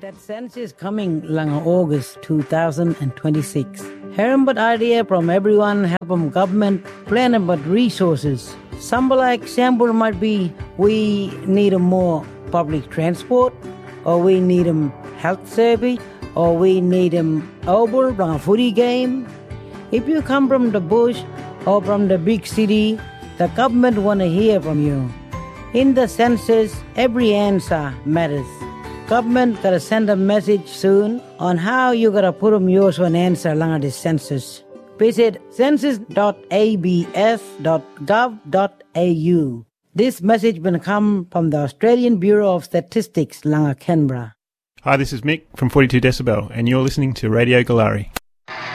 That census coming lang August 2026. Hearing but idea from everyone, help from government, plan about resources. Some like example might be we need a more public transport, or we need a health service, or we need over a footy game. If you come from the bush or from the big city, the government want to hear from you. In the census, every answer matters. Government gotta send a message soon on how you gotta put yours an answer along the census. Visit census.abs.gov.au. This message will come from the Australian Bureau of Statistics, Langa Canberra. Hi, this is Mick from 42 Decibel, and you're listening to Radio Galari.